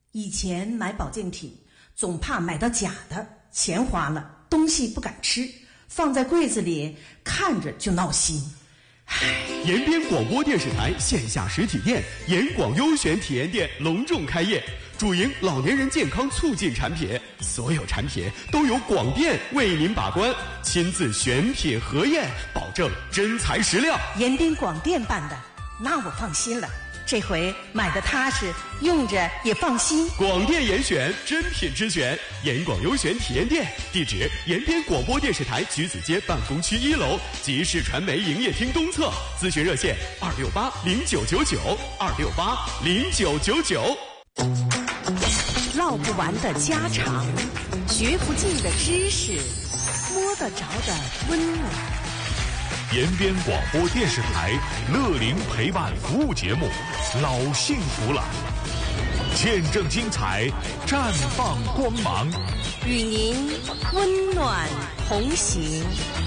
以前买保健品总怕买到假的，钱花了，东西不敢吃，放在柜子里看着就闹心。 延边广播电视台线下实体店延广优选体验店隆重开业，主营老年人健康促进产品，所有产品都由广电为您把关，亲自选品核验，保证真材实料。 延边广电办的，那我放心了。这回买的踏实，用着也放心。 广电严选，真品之选，延广优选体验店，地址延边广播电视台橘子街办公区1楼集市传媒营业厅东侧，咨询热线2680999，2680999。 唠不完的家常，学不尽的知识，摸得着的温暖。 延边广播电视台乐龄陪伴服务节目《老幸福了》，见证精彩，绽放光芒， 与您温暖同行。